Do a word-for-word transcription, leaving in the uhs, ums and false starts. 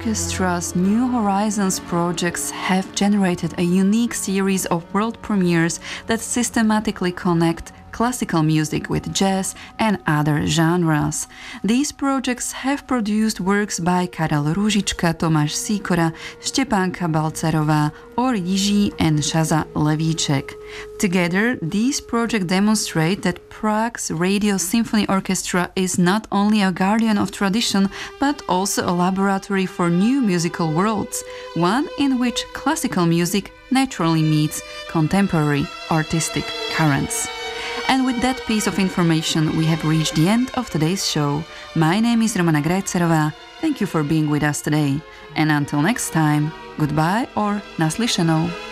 Orchestra's New Horizons projects have generated a unique series of world premieres that systematically connect classical music with jazz and other genres. These projects have produced works by Karel Růžička, Tomáš Sikora, Štěpánka Balcarová, or Jiří and Shaza Levíček. Together, these projects demonstrate that Prague's Radio Symphony Orchestra is not only a guardian of tradition, but also a laboratory for new musical worlds, one in which classical music naturally meets contemporary artistic currents. And with that piece of information, we have reached the end of today's show. My name is Romana Grajcerová. Thank you for being with us today. And until next time, goodbye or naslyšenou.